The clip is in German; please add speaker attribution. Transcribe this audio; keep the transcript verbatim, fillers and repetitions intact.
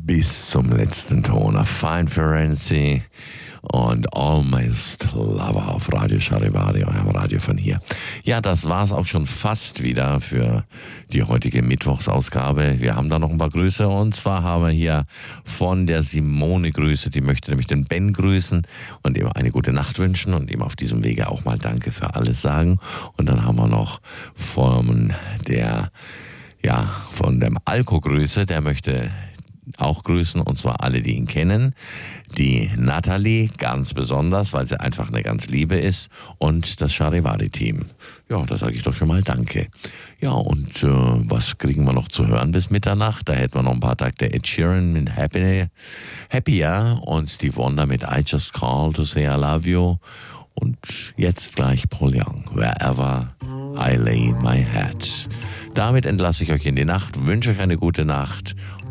Speaker 1: bis zum letzten Ton. Fine Firenze und Almost Lover auf Radio Charivari, eurem Radio von hier. Ja, das war's auch schon fast wieder für die heutige Mittwochsausgabe. Wir haben da noch ein paar Grüße und zwar haben wir hier von der Simone Grüße, die möchte nämlich den Ben grüßen und ihm eine gute Nacht wünschen und ihm auf diesem Wege auch mal Danke für alles sagen. Und dann haben wir noch von der, ja, von dem Alko Grüße, der möchte auch grüßen, und zwar alle, die ihn kennen. Die Nathalie ganz besonders, weil sie einfach eine ganz Liebe ist, und das Charivari-Team. Ja, da sage ich doch schon mal Danke. Ja, und äh, was kriegen wir noch zu hören bis Mitternacht? Da hätten wir noch ein paar Takte Ed Sheeran mit Happy, Happier und Steve Wonder mit I Just Called to Say I Love You. Und jetzt gleich Paul Young, Wherever I Lay My Head. Damit entlasse ich euch in die Nacht, wünsche euch eine gute Nacht